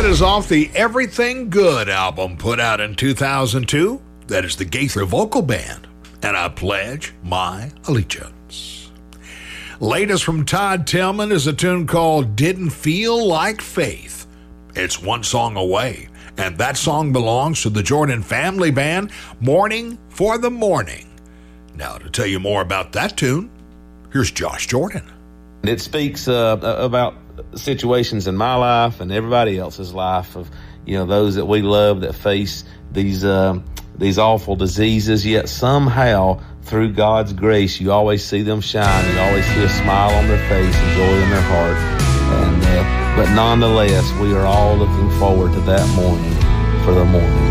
that is off the Everything Good album put out in 2002. That is the Gaither Vocal Band, and I pledge my allegiance. Latest from Todd Tillman is a tune called Didn't Feel Like Faith. It's one song away, and that song belongs to the Jordan Family Band, Morning for the Morning. Now, to tell you more about that tune, here's Josh Jordan. It speaks about situations in my life and everybody else's life of, those that we love that face these awful diseases, yet somehow through God's grace you always see them shine. You always see a smile on their face and joy in their heart. But nonetheless, we are all looking forward to that morning for the morning.